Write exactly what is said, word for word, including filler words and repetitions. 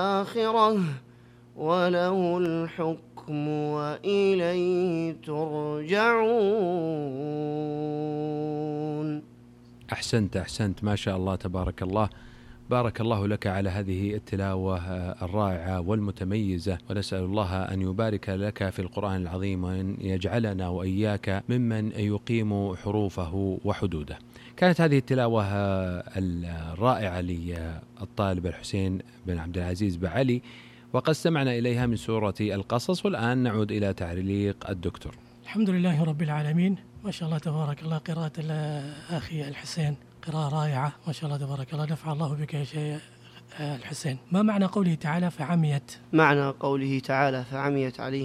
الآخرة وله الحكم وإليه ترجعون. أحسنت أحسنت ما شاء الله تبارك الله، بارك الله لك على هذه التلاوة الرائعة والمتميزة، ونسأل الله أن يبارك لك في القرآن العظيم وأن يجعلنا وإياك ممن يقيم حروفه وحدوده. كانت هذه التلاوة الرائعة للطالب الحسين بن عبد العزيز بعلي، وقد استمعنا إليها من سورة القصص، والآن نعود إلى تعليق الدكتور. الحمد لله رب العالمين، ما شاء الله تبارك الله. قراءة الأخي الحسين قراءة رائعة ما شاء الله تبارك الله، نفع الله بك يا شيخ الحسين. ما معنى قوله تعالى فعميت؟ معنى قوله تعالى فعميت عليه